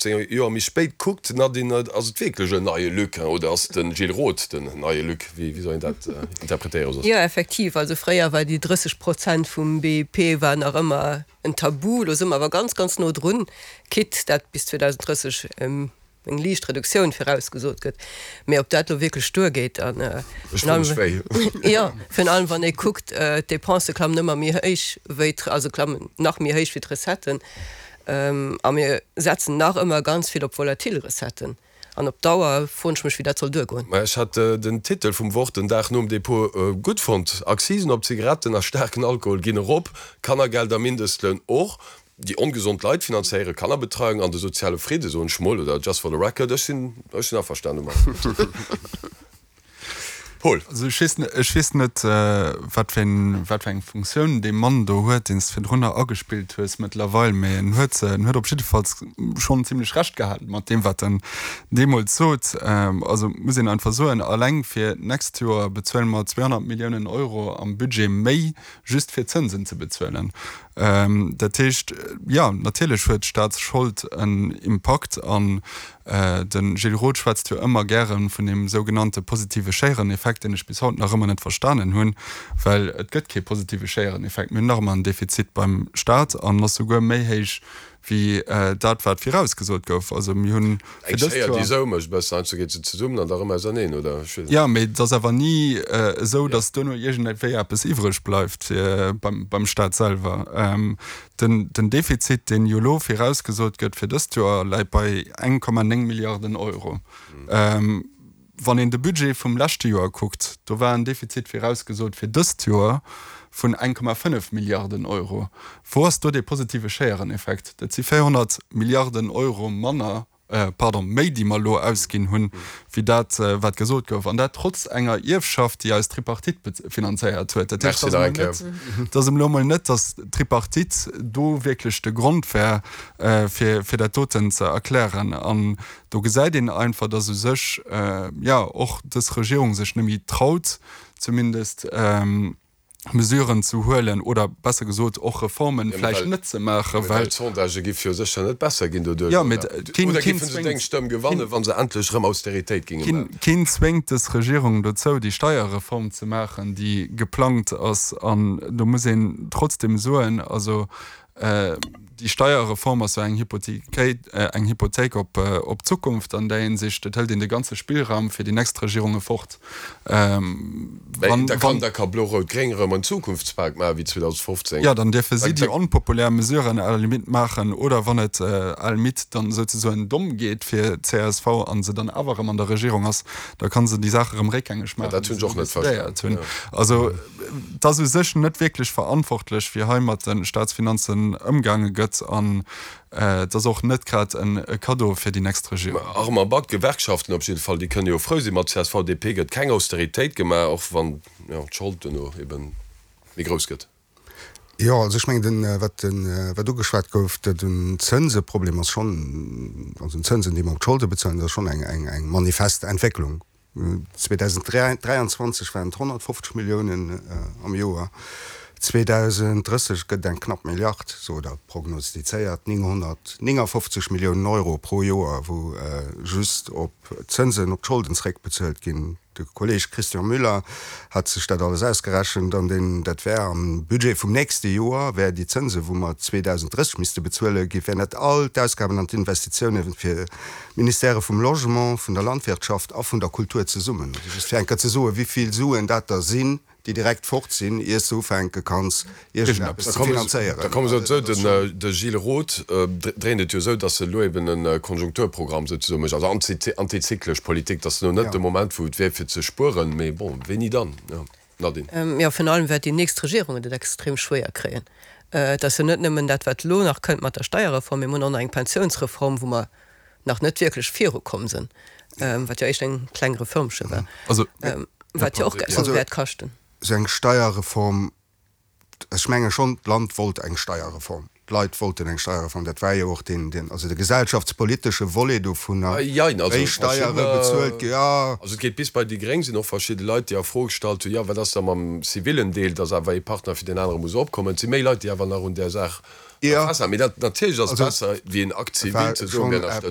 15 Joer mich spéit guckt na den as wirklichkege neue Lücke oder ass den Gilles Roth den neue Lück wie soll dat interpretieren? Ja, effektiv, also freier war die 30% vum BIP waren auch immer ein Tabu, da sind wir aber ganz no run Kit dat bis 2030 eng Lichtreduktion vorausgesucht gëtt. Mehr ob dat wirklich stur geht an ja, von allem wann guckt Depense klamm nimmer mir heich also klammen nach mir heich wie Resetten a mir setzen nach immer ganz viel op volatile Resetten. An op Dauer funsch mech wieder zoll durchgoen. Ich hatte den Titel vum Wort den Dach um Depot gut fand. Accisen op Zigaretten nach starken Alkohol gin op, kann er Gelder mindestlön och. Die ungesund Leitfinanziere kann er betragen an de soziale Friede so schmoll oder just for the record verstanden. net wat eng Funktionun de Mann do huet ins fir runnner agespielt hues mittlerwe méi en huet op falls schon ziemlich recht gehalten mat dem wat den Demol zot also muss an versoen allng fir next Jahr bezwellen mat 200 Millionen Euro am Budget méi just fir Zinsen ze bezwellen. Dat techt ja natürlich huet Staatsschuld en Impact an den Gilles Roth schwatzt ja immer gern von dem sogenannte positive Schereneffekt, den ich bis heute noch immer nicht verstanden hun, weil et gëtt kein positive Schereneffekt mit noch ein Defizit beim Staat an noch sogar méiich wie dat wat fir rausgesot gouf also hun ja das aber nie so dass du nur bis iwrech bleibt beim Staat selber den Defizit den Jolo fir rausgesot gëtt fir das leit bei 1,9 Milliarden Euro wann in de Budget vum lachte Joer guckt, da war ein Defizit fir rausgesot fir das Joer von 1,5 Milliarden Euro. Wo hast du de positive Schereneffekt? Dat sie 400 Milliarden Euro Manner méi die mal lo ausgin hunn wie dat wat gesot gouf an der trotz enger Irfschaft die als Tripartit finanziert huet das im Lommel net das Tripartit do wirklich de Grundfir fir der Toten ze erklären an du ge den einfach dass du sech ja och das Regierung sech nimi traut zumindest Mesuren zu holen oder besser gesot auch Reformen vielleicht net zu machen weil net besser gewonnen wann se endlich Austerität ging Kind zwingt es Regierung dazu die Steuerreform zu machen die geplant aus an du muss trotzdem soen also die Steuerreform so eng Hypothek op Zukunft an der Hinsicht hält in de ganze Spielraum für die nächste Regierung fort Zukunftspark wie 2015 ja dann der für sie die unpopulär mesureen Limit machen oder wann net all mit dann so ein dumm geht für CSV an se dann aber an der Regierung hast da kann sie die Sache im Regang also das ist sech net wirklich verantwortlich für Heimat den Staatsfinanzen umgange gö an das auch net grad ein Kado für die nächste Regierung. Bad Gewerkschaften op jeden Fall die können ja froh mat CSVDP gëtt keine Austerität gemacht auch wann wie groß geht. Ja also ich mein, wat du geschwert gouf den Zinseproblem schon also Zinsen die man Schulde bezahlen das schon eng Manifestentwicklung. 2023 waren 350 Millionen am Joar. 2030 gëtt en knapp Milliard so der prognostizeiert 950 Millionen Euro pro Joer, wo just op Zinsen op Schuldensreck bezahlt gin. De Kollege Christian Müller hat sich dat alles ausgerechen, dann dat wär am Budget vum nächste Joer wär die Zinse, wo man 2030 müsste bezuelle gefir net all Ausgaben an Investitionen fir Ministere vom Logement, von der Landwirtschaft a von der Kultur zu summen. Ze so wieviel Suen dat da sinn, die direkt fortsinn ihr so fenke kannst der Gilles Roth dreht so dass se loben ein Konjunkturprogramm also antizyklisch Politik das nur net der Moment wo wer ze spuren méi bon wenn dann ja von allem wird die nächste Regierung dat extrem schwer kreen dat se net nimmen dat wat lo nach könnt man der Steuerreform immer noch eng Pensionsreform wo man nach net wirklich 4 kommen sind wat ja echt eng kleinere Firmsche war also wat ja auch Wert kosten eng Steuerreform schmenge schon Land wollt eng Steuerreform. Leiit wollten eng Steuerreform, dat war ja auch den also der gesellschaftspolitische Wolle du vun geht bis bei die Grenzen noch verschiedene Leute ja vorgestalt ja weil das am zivilen Deel das aber Partner für den anderen muss abkommen sie Leute ja nach run der Sache. Ja, natürlich besser wie ein Aktiv